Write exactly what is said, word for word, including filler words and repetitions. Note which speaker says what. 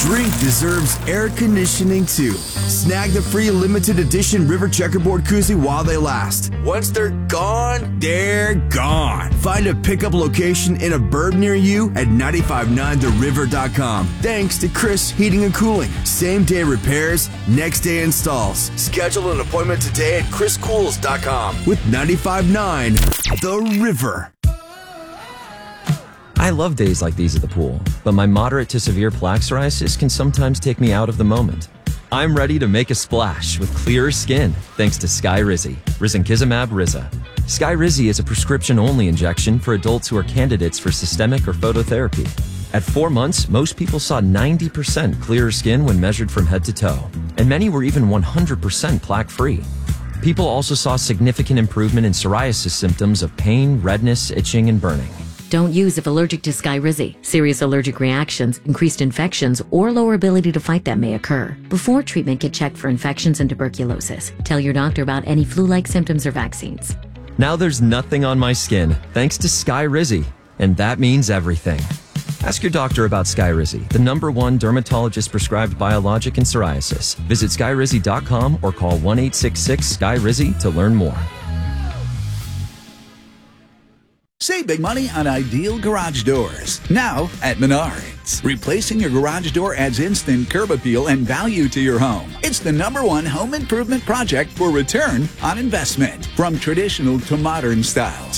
Speaker 1: drink deserves air conditioning too. Snag the free limited edition River Checkerboard Koozie while they last. Once they're gone, they're gone. Find a pickup location in a burb near you at nine five nine the river dot com. Thanks to Chris Heating and Cooling. Same day repairs, next day installs. Schedule an appointment today at chris cools dot com with nine five nine The River.
Speaker 2: I love days like these at the pool, but my moderate to severe plaque psoriasis can sometimes take me out of the moment. I'm ready to make a splash with clearer skin thanks to Skyrizi, risankizumab Riza. Skyrizi is a prescription-only injection for adults who are candidates for systemic or phototherapy. At four months, most people saw ninety percent clearer skin when measured from head to toe, and many were even one hundred percent plaque-free. People also saw significant improvement in psoriasis symptoms of pain, redness, itching, and burning.
Speaker 3: Don't use if allergic to Skyrizi. Serious allergic reactions, increased infections, or lower ability to fight them may occur. Before treatment, get checked for infections and tuberculosis. Tell your doctor about any flu-like symptoms or vaccines.
Speaker 2: Now there's nothing on my skin thanks to Skyrizi, and that means everything. Ask your doctor about Skyrizi, the number one dermatologist-prescribed biologic in psoriasis. Visit skyrizi dot com or call one eight six six Skyrizi to learn more.
Speaker 4: Save big money on Ideal Garage Doors. Now at Menards. Replacing your garage door adds instant curb appeal and value to your home. It's the number one home improvement project for return on investment. From traditional to modern styles,